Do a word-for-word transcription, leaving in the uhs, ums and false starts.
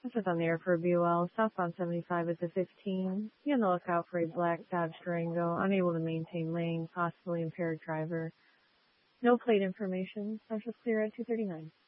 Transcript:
This is on the air for B O L. Southbound seventy-five is a fifteen. Be on the lookout for a black Dodge Durango, unable to maintain lane, possibly impaired driver. No plate information. Central's clear at two thirty-nine.